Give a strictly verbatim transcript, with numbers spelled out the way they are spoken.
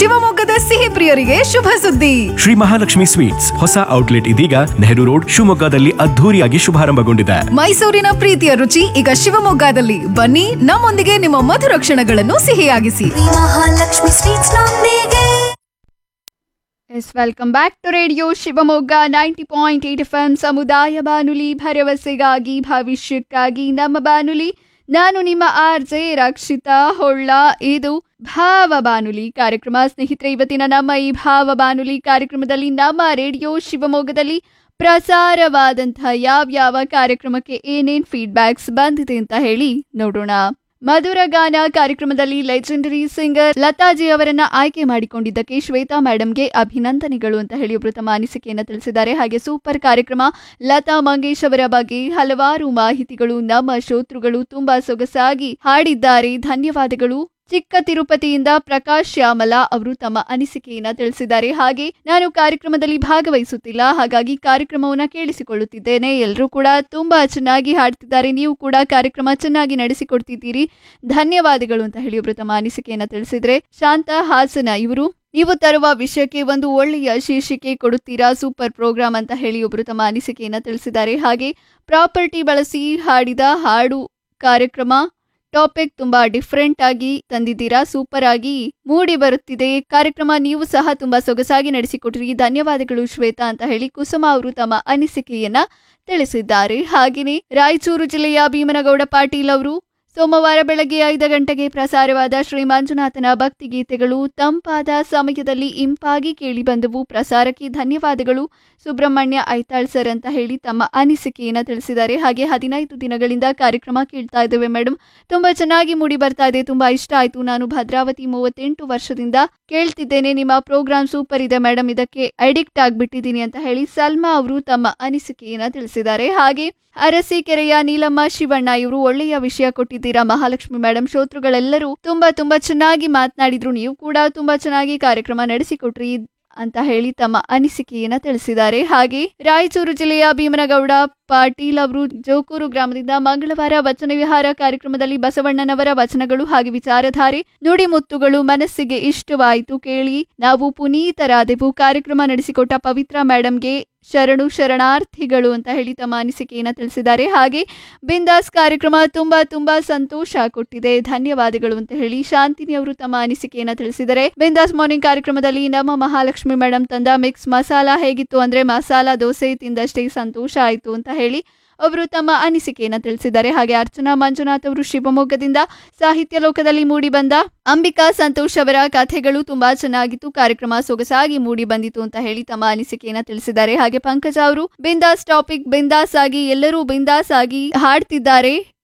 ಶಿವಮೊಗ್ಗದ ಸಿಹಿ ಪ್ರಿಯರಿಗೆ ಶುಭ ಸುದ್ದಿ. ಶ್ರೀ ಮಹಾಲಕ್ಷ್ಮಿ ಸ್ವೀಟ್ಸ್ ಹೊಸ ಔಟ್ಲೆಟ್ ಇದೀಗ ನೆಹರು ರೋಡ್ ಶಿವಮೊಗ್ಗದಲ್ಲಿ ಅದ್ಧೂರಿಯಾಗಿ ಶುಭಾರಂಭಗೊಂಡಿದೆ. ಮೈಸೂರಿನ ಪ್ರೀತಿಯ ರುಚಿ ಈಗ ಶಿವಮೊಗ್ಗದಲ್ಲಿ. ಬನ್ನಿ, ನಮ್ಮೊಂದಿಗೆ ನಿಮ್ಮ ಮಧುರ ಕ್ಷಣಗಳನ್ನು ಸಿಹಿಯಾಗಿಸಿ. ಮಹಾಲಕ್ಷ್ಮಿ ಸ್ವೀಟ್ಸ್ ನೊಂದಿಗೆ. S welcome back to radio Shivamogga ninety point eight F M ಸಮುದಾಯ ಬಾನುಲಿ, ಭರವಸೆಗಾಗಿ ಭವಿಷ್ಯಕ್ಕಾಗಿ ನಮ್ಮ ಬಾನುಲಿ. ನಾನು ನಿಮ್ಮ ಆರ್ ಜೆ ರಕ್ಷಿತಾ ಹೊಳ್ಳ. ಇದು ಭಾವ ಬಾನುಲಿ ಕಾರ್ಯಕ್ರಮ. ಸ್ನೇಹಿತರೆ, ಇವತ್ತಿನ ನಮ್ಮ ಈ ಭಾವ ಬಾನುಲಿ ಕಾರ್ಯಕ್ರಮದಲ್ಲಿ ನಮ್ಮ ರೇಡಿಯೋ ಶಿವಮೊಗ್ಗದಲ್ಲಿ ಪ್ರಸಾರವಾದಂತಹ ಯಾವ್ಯಾವ ಕಾರ್ಯಕ್ರಮಕ್ಕೆ ಏನೇನ್ ಫೀಡ್ಬ್ಯಾಕ್ಸ್ ಬಂದಿದೆ ಅಂತ ಹೇಳಿ ನೋಡೋಣ. ಮಧುರ ಗಾನ ಕಾರ್ಯಕ್ರಮದಲ್ಲಿ ಲೆಜೆಂಡರಿ ಸಿಂಗರ್ ಲತಾಜಿ ಅವರನ್ನ ಆಯ್ಕೆ ಮಾಡಿಕೊಂಡಿದ್ದಕ್ಕೆ ಶ್ವೇತಾ ಮೇಡಮ್ಗೆ ಅಭಿನಂದನೆಗಳು ಅಂತ ಹೇಳಿ ಒಬ್ಬರು ತಮ್ಮ ಅನಿಸಿಕೆಯನ್ನು ತಿಳಿಸಿದ್ದಾರೆ. ಹಾಗೆ ಸೂಪರ್ ಕಾರ್ಯಕ್ರಮ, ಲತಾ ಮಂಗೇಶ್ ಅವರ ಬಗ್ಗೆ ಹಲವಾರು ಮಾಹಿತಿಗಳು ನಮ್ಮ ಶ್ರೋತೃಗಳು ತುಂಬಾ ಸೊಗಸಾಗಿ ಹಾಡಿದ್ದಾರೆ, ಧನ್ಯವಾದಗಳು. ಚಿಕ್ಕ ತಿರುಪತಿಯಿಂದ ಪ್ರಕಾಶ್ ಶ್ಯಾಮಲಾ ಅವರು ತಮ್ಮ ಅನಿಸಿಕೆಯನ್ನ ತಿಳಿಸಿದ್ದಾರೆ. ಹಾಗೆ ನಾನು ಕಾರ್ಯಕ್ರಮದಲ್ಲಿ ಭಾಗವಹಿಸುತ್ತಿಲ್ಲ, ಹಾಗಾಗಿ ಕಾರ್ಯಕ್ರಮವನ್ನ ಕೇಳಿಸಿಕೊಳ್ಳುತ್ತಿದ್ದೇನೆ. ಎಲ್ಲರೂ ಕೂಡ ತುಂಬಾ ಚೆನ್ನಾಗಿ ಹಾಡ್ತಿದ್ದಾರೆ, ನೀವು ಕೂಡ ಕಾರ್ಯಕ್ರಮ ಚೆನ್ನಾಗಿ ನಡೆಸಿಕೊಡ್ತಿದ್ದೀರಿ, ಧನ್ಯವಾದಗಳು ಅಂತ ಹೇಳಿ ಒಬ್ರು ತಮ್ಮ ಅನಿಸಿಕೆಯನ್ನ ತಿಳಿಸಿದ್ರೆ. ಶಾಂತ ಹಾಸನ ಇವರು, ನೀವು ತರುವ ವಿಷಯಕ್ಕೆ ಒಂದು ಒಳ್ಳೆಯ ಶೀರ್ಷಿಕೆ ಕೊಡುತ್ತೀರಾ, ಸೂಪರ್ ಪ್ರೋಗ್ರಾಮ್ ಅಂತ ಹೇಳಿ ಒಬ್ರು ತಮ್ಮ ಅನಿಸಿಕೆಯನ್ನ ತಿಳಿಸಿದ್ದಾರೆ. ಹಾಗೆ ಪ್ರಾಪರ್ಟಿ ಬಳಸಿ ಹಾಡಿದ ಹಾಡು ಕಾರ್ಯಕ್ರಮ ಟಾಪಿಕ್ ತುಂಬಾ ಡಿಫ್ರೆಂಟ್ ಆಗಿ ತಂದಿದ್ದೀರಾ, ಸೂಪರ್ ಆಗಿ ಮೂಡಿ ಬರುತ್ತಿದೆ ಕಾರ್ಯಕ್ರಮ, ನೀವು ಸಹ ತುಂಬಾ ಸೊಗಸಾಗಿ ನಡೆಸಿಕೊಟ್ರಿ, ಧನ್ಯವಾದಗಳು ಶ್ವೇತಾ ಅಂತ ಹೇಳಿ ಕುಸುಮ ಅವರು ತಮ್ಮ ಅನಿಸಿಕೆಯನ್ನ ತಿಳಿಸಿದ್ದಾರೆ. ಹಾಗೆಯೇ ರಾಯಚೂರು ಜಿಲ್ಲೆಯ ಭೀಮನಗೌಡ ಪಾಟೀಲ್ ಅವರು, ಸೋಮವಾರ ಬೆಳಗ್ಗೆ ಐದು ಗಂಟೆಗೆ ಪ್ರಸಾರವಾದ ಶ್ರೀ ಮಂಜುನಾಥನ ಭಕ್ತಿಗೀತೆಗಳು ತಂಪಾದ ಸಮಯದಲ್ಲಿ ಇಂಪಾಗಿ ಕೇಳಿ ಬಂದವು, ಪ್ರಸಾರಕ್ಕೆ ಧನ್ಯವಾದಗಳು ಸುಬ್ರಹ್ಮಣ್ಯ ಐತಾಳ್ ಸರ್ ಅಂತ ಹೇಳಿ ತಮ್ಮ ಅನಿಸಿಕೆಯನ್ನ ತಿಳಿಸಿದ್ದಾರೆ. ಹಾಗೆ ಹದಿನೈದು ದಿನಗಳಿಂದ ಕಾರ್ಯಕ್ರಮ ಕೇಳ್ತಾ ಇದ್ದೇವೆ ಮೇಡಮ್, ತುಂಬಾ ಚೆನ್ನಾಗಿ ಮೂಡಿ ಬರ್ತಾ ಇದೆ, ತುಂಬಾ ಇಷ್ಟ ಆಯ್ತು, ನಾನು ಭದ್ರಾವತಿ ಮೂವತ್ತೆಂಟು ವರ್ಷದಿಂದ ಕೇಳ್ತಿದ್ದೇನೆ, ನಿಮ್ಮ ಪ್ರೋಗ್ರಾಮ್ ಸೂಪರ್ ಇದೆ ಮೇಡಮ್, ಇದಕ್ಕೆ ಅಡಿಕ್ಟ್ ಆಗ್ಬಿಟ್ಟಿದ್ದೀನಿ ಅಂತ ಹೇಳಿ ಸಲ್ಮಾ ಅವರು ತಮ್ಮ ಅನಿಸಿಕೆಯನ್ನ ತಿಳಿಸಿದ್ದಾರೆ. ಹಾಗೆ ಅರಸೀಕೆರೆಯ ನೀಲಮ್ಮ ಶಿವಣ್ಣ ಇವರು, ಒಳ್ಳೆಯ ವಿಷಯ ಕೊಟ್ಟಿದ್ದೀರಾ ಮಹಾಲಕ್ಷ್ಮಿ ಮೇಡಮ್, ಶ್ರೋತೃಗಳೆಲ್ಲರೂ ತುಂಬಾ ತುಂಬಾ ಚೆನ್ನಾಗಿ ಮಾತನಾಡಿದ್ರು, ನೀವು ಕೂಡ ತುಂಬಾ ಚೆನ್ನಾಗಿ ಕಾರ್ಯಕ್ರಮ ನಡೆಸಿಕೊಟ್ರಿ ಅಂತ ಹೇಳಿ ತಮ್ಮ ಅನಿಸಿಕೆಯನ್ನ ತಿಳಿಸಿದ್ದಾರೆ. ಹಾಗೆ ರಾಯಚೂರು ಜಿಲ್ಲೆಯ ಭೀಮನಗೌಡ ಪಾಟೀಲ್ ಅವರು ಜೋಕೂರು ಗ್ರಾಮದಿಂದ ಮಂಗಳವಾರ ವಚನ ವಿಹಾರ ಕಾರ್ಯಕ್ರಮದಲ್ಲಿ ಬಸವಣ್ಣನವರ ವಚನಗಳು ಹಾಗೆ ವಿಚಾರಧಾರೆ ನುಡಿಮುತ್ತುಗಳು ಮನಸ್ಸಿಗೆ ಇಷ್ಟವಾಯಿತು, ಕೇಳಿ ನಾವು ಪುನೀತರಾದೆವು, ಕಾರ್ಯಕ್ರಮ ನಡೆಸಿಕೊಟ್ಟ ಪವಿತ್ರ ಮೇಡಮ್ಗೆ ಶರಣು ಶರಣಾರ್ಥಿಗಳು ಅಂತ ಹೇಳಿ ತಮ್ಮ ಅನಿಸಿಕೆಯನ್ನ ತಿಳಿಸಿದ್ದಾರೆ. ಹಾಗೆ ಬಿಂದಾಸ್ ಕಾರ್ಯಕ್ರಮ ತುಂಬಾ ತುಂಬಾ ಸಂತೋಷ ಕೊಟ್ಟಿದೆ, ಧನ್ಯವಾದಗಳು ಅಂತ ಹೇಳಿ ಶಾಂತಿನಿ ಅವರು ತಮ್ಮ ಅನಿಸಿಕೆಯನ್ನ ತಿಳಿಸಿದ್ದಾರೆ. ಬಿಂದಾಸ್ ಮಾರ್ನಿಂಗ್ ಕಾರ್ಯಕ್ರಮದಲ್ಲಿ ನಮ್ಮ ಮಹಾಲಕ್ಷ್ಮಿ ಮೇಡಮ್ ತಂದ ಮಿಕ್ಸ್ ಮಸಾಲಾ ಹೇಗಿತ್ತು ಅಂದ್ರೆ ಮಸಾಲಾ ದೋಸೆ ತಿಂದಷ್ಟೇ ಸಂತೋಷ ಆಯಿತು ಅಂತ ಹೇಳಿ ಅವರು ತಮ್ಮ ಅನಿಸಿಕೆಯನ್ನ ತಿಳಿಸಿದ್ದಾರೆ. ಹಾಗೆ ಅರ್ಚನಾ ಮಂಜುನಾಥ್ ಅವರು ಶಿವಮೊಗ್ಗದಿಂದ, ಸಾಹಿತ್ಯ ಲೋಕದಲ್ಲಿ ಮೂಡಿ ಬಂದ ಅಂಬಿಕಾ ಸಂತೋಷ್ ಅವರ ಕಥೆಗಳು ತುಂಬಾ ಚೆನ್ನಾಗಿತ್ತು, ಕಾರ್ಯಕ್ರಮ ಸೊಗಸಾಗಿ ಮೂಡಿ ಬಂದಿತು ಅಂತ ಹೇಳಿ ತಮ್ಮ ಅನಿಸಿಕೆಯನ್ನ ತಿಳಿಸಿದ್ದಾರೆ. ಹಾಗೆ ಪಂಕಜ ಅವರು, ಬಿಂದಾಸ್ ಟಾಪಿಕ್ ಬಿಂದಾಸ್ ಆಗಿ ಎಲ್ಲರೂ ಬಿಂದಾಸ್ ಆಗಿ ಹಾಡ್ತಿದ್ದಾರೆ,